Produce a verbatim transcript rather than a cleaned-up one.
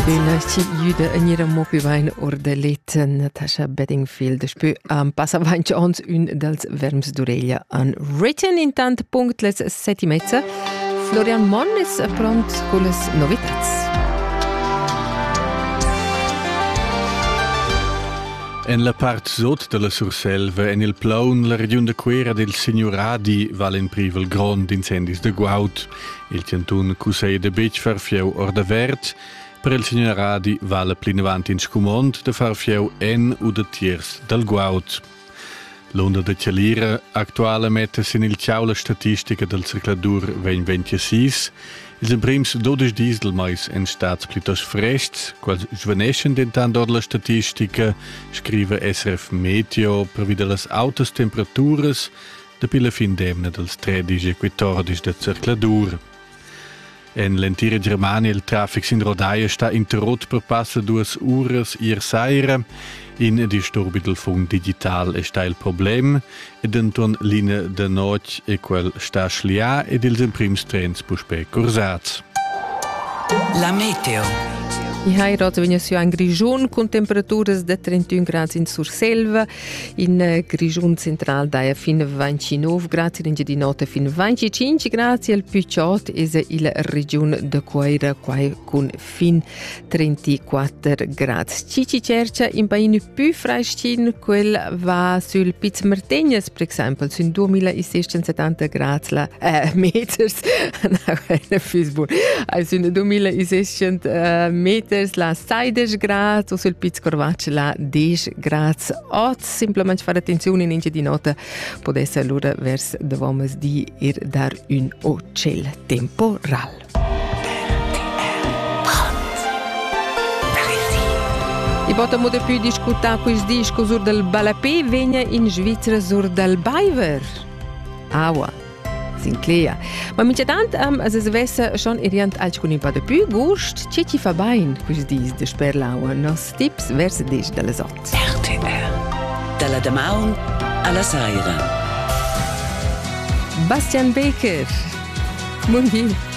Bella ci juda in ihrer Mobiwein ordelet Natasha Bedingfield. Spö am passa vainci ons un dels verms d'Aurelia an Written in tant punct les seti mezza. Florian Mon is pront con les novitats. En la part sud de la Surselva, en il plaun, la regione de Quera del Signoradi val in privel grond incendis de Guaut. Il centun cusei de bec farfieu or de verd, per il Signoradi val plin avant in Scumont de farfieu en u de tiers del Guaut. L'onda de Cialira actuale mettes in il ciao la statistica del circladur vein ventissis. Ils prims dodici dis del mais en stats plitos frests, quals svaneschen dentant or la statistica, scrive S R F Meteo, per vide las autas temperaturas, de pila fin demna dels tredici e quattordici de circladur. En l'entire Germania il traffic sin rodaia sta interrot per passa duas uras ier saira. In disturbi del fond digital e sta il problem, ed enton l'ina de noc e quel sta schlia ed ils imprims trens puspe corsats. La meteo. I Heirats vengono su in Grigion con temperaturas de trentuno gradi in Surselva, in Grigion central daia fin ventinove gradi, in di notte fin venticinque gradi, il più ciot è la regione de Queira, quai con fin trentaquattro gradi. Cici cerca in paese più freschin, quel va sul Piz Martegnas, per esempio, su duemilaseicentsettanta gradi la eh, meters, no, Facebook, su duemilaseicento meters la sedici gradi o sul Piz Corvac la dieci gradi. Oz, semplicemente fare attenzione in inge di nota, potesse allora vers devomas di ir dar un ocel temporal. I potremmo di più discutere questo disco sur del Balapé, vegna in Svizzera sur del Baiver. Aua. Sinclair. Ma mince tant am as es vessa schon eriant alc con un pa de più gust, ce ci fa bain quis dis de sperlaua. Nos tips vers dis de les ot. R T R. Dalla Damaun alla Saira. Bastian Becker. Buon dia.